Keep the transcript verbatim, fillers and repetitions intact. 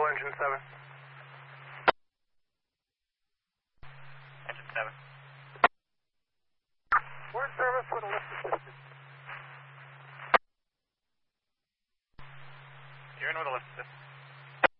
engine seven. Engine seven. We're in service with a lift assistant. You're in with a lift assistant.